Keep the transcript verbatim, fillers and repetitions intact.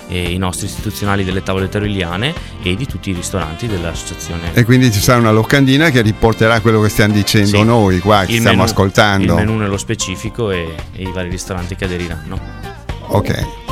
e i nostri istituzionali delle tavole tarigliane e di tutti i ristoranti dell'associazione. E quindi ci sarà una locandina che riporterà quello che stiamo dicendo sì, noi qua, che stiamo menù, ascoltando. Il menù nello specifico e, e i vari ristoranti che aderiranno. Ok.